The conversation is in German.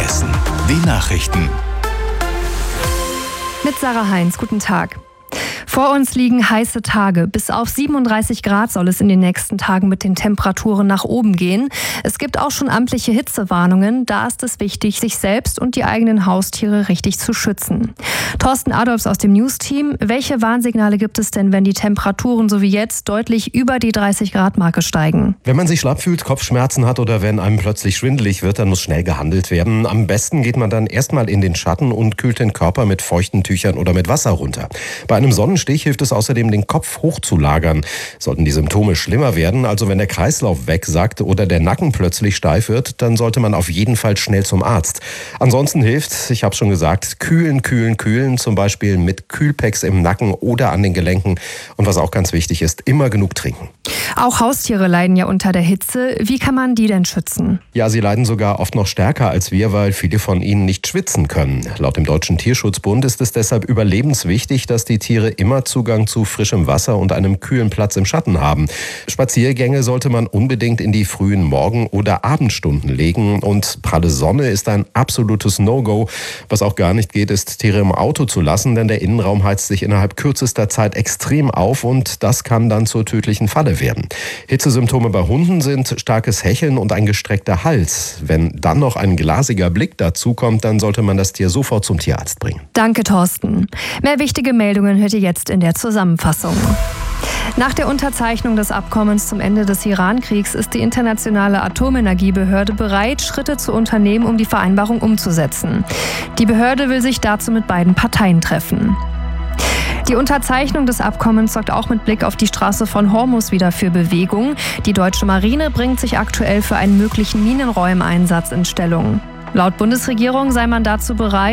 Hessen. Die Nachrichten. Mit Sarah Heinz, guten Tag. Vor uns liegen heiße Tage. Bis auf 37 Grad soll es in den nächsten Tagen mit den Temperaturen nach oben gehen. Es gibt auch schon amtliche Hitzewarnungen. Da ist es wichtig, sich selbst und die eigenen Haustiere richtig zu schützen. Thorsten Adolfs aus dem News-Team. Welche Warnsignale gibt es denn, wenn die Temperaturen so wie jetzt deutlich über die 30-Grad-Marke steigen? Wenn man sich schlapp fühlt, Kopfschmerzen hat oder wenn einem plötzlich schwindelig wird, dann muss schnell gehandelt werden. Am besten geht man dann erstmal in den Schatten und kühlt den Körper mit feuchten Tüchern oder mit Wasser runter. Bei einem Sonnenstich hilft es außerdem, den Kopf hochzulagern. Sollten die Symptome schlimmer werden, also wenn der Kreislauf wegsackt oder der Nacken plötzlich steif wird, dann sollte man auf jeden Fall schnell zum Arzt. Ansonsten hilft, ich habe schon gesagt, kühlen, zum Beispiel mit Kühlpacks im Nacken oder an den Gelenken. Und was auch ganz wichtig ist, immer genug trinken. Auch Haustiere leiden ja unter der Hitze. Wie kann man die denn schützen? Ja, sie leiden sogar oft noch stärker als wir, weil viele von ihnen nicht schwitzen können. Laut dem Deutschen Tierschutzbund ist es deshalb überlebenswichtig, dass die Tiere immer Zugang zu frischem Wasser und einem kühlen Platz im Schatten haben. Spaziergänge sollte man unbedingt in die frühen Morgen- oder Abendstunden legen. Und pralle Sonne ist ein absolutes No-Go. Was auch gar nicht geht, ist, Tiere im Auto zu lassen, denn der Innenraum heizt sich innerhalb kürzester Zeit extrem auf und das kann dann zur tödlichen Falle werden. Hitzesymptome bei Hunden sind starkes Hecheln und ein gestreckter Hals. Wenn dann noch ein glasiger Blick dazukommt, dann sollte man das Tier sofort zum Tierarzt bringen. Danke, Thorsten. Mehr wichtige Meldungen hört ihr jetzt in der Zusammenfassung. Nach der Unterzeichnung des Abkommens zum Ende des Iran-Kriegs ist die Internationale Atomenergiebehörde bereit, Schritte zu unternehmen, um die Vereinbarung umzusetzen. Die Behörde will sich dazu mit beiden Parteien treffen. Die Unterzeichnung des Abkommens sorgt auch mit Blick auf die Straße von Hormuz wieder für Bewegung. Die deutsche Marine bringt sich aktuell für einen möglichen Minenräumeinsatz in Stellung. Laut Bundesregierung sei man dazu bereit,